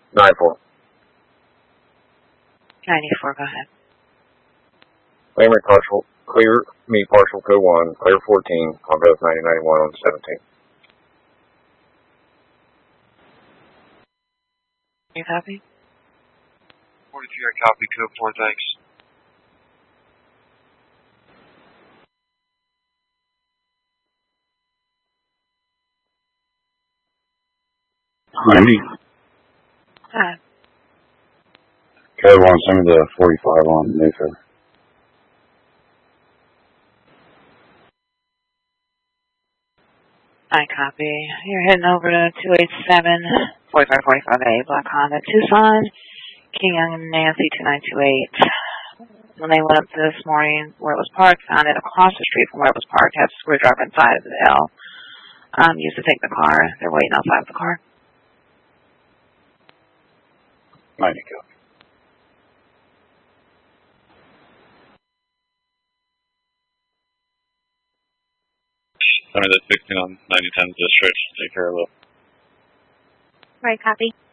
94. 94, go ahead. Clear me partial code 1, clear 14, on both 9091 on 17. You copy? 43, I copy code 4, thanks. Hi. Code 1, send me the 45 on Mayfair. I copy. You're heading over to 287 4545A Black Honda Tucson, King Young and Nancy 2928. When they went up this morning where it was parked, found it across the street from where it was parked, had a screwdriver inside of the L. Used to take the car. They're waiting outside of the car. 90 copy. Send me the 16 on 9010 district. Take care of it. Right, copy.